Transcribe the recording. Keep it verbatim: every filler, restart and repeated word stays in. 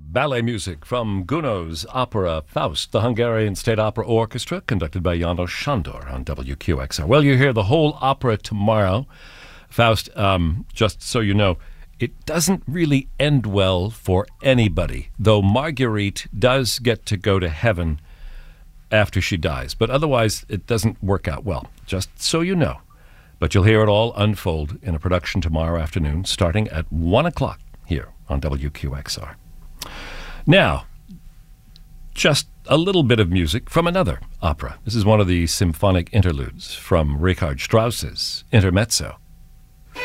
ballet music from Gounod's opera Faust, the Hungarian State Opera Orchestra, conducted by János Sándor on W Q X R. Well, you hear the whole opera tomorrow. Faust, um, just so you know, it doesn't really end well for anybody, though Marguerite does get to go to heaven after she dies. But otherwise, it doesn't work out well, just so you know. But you'll hear it all unfold in a production tomorrow afternoon, starting at one o'clock here on W Q X R. Now, just a little bit of music from another opera. This is one of the symphonic interludes from Richard Strauss's Intermezzo.